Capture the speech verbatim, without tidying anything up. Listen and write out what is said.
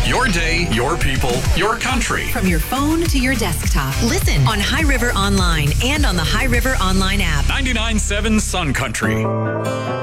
Your day, your people, your country. From your phone to your desktop. Listen on High River Online and on the High River Online app. ninety-nine point seven Sun Country.